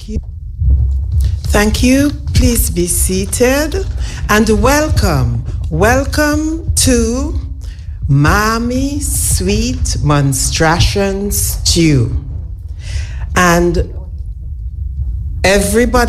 you. Thank you. Please be seated. And welcome. Welcome to Mommy Sweet Monstration Stew. And everybody